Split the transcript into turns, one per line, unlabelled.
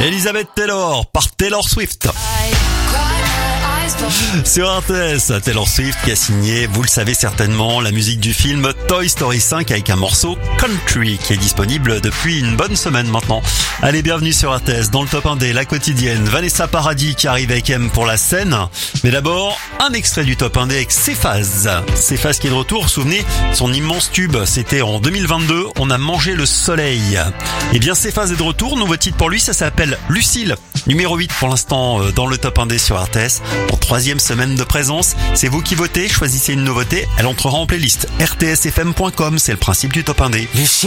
Elizabeth Taylor par Taylor Swift. Sur RTS, Taylor Swift qui a signé, vous le savez certainement, la musique du film Toy Story 5 avec un morceau Country qui est disponible depuis une bonne semaine maintenant. Allez, bienvenue sur RTS dans le top 1D, la quotidienne. Vanessa Paradis qui arrive avec M pour la scène. Mais d'abord, un extrait du top 1D avec Cephas. Cephas qui est de retour, vous vous souvenez, son immense tube, c'était en 2022, On a mangé le soleil. Eh bien, Cephas est de retour, nouveau titre pour lui, ça s'appelle Lucille. Numéro 8 pour l'instant dans le top 1D sur RTS. Pour 3e semaine de présence, c'est vous qui votez, choisissez une nouveauté, elle entrera en playlist. rtsfm.com, c'est le principe du top 1D.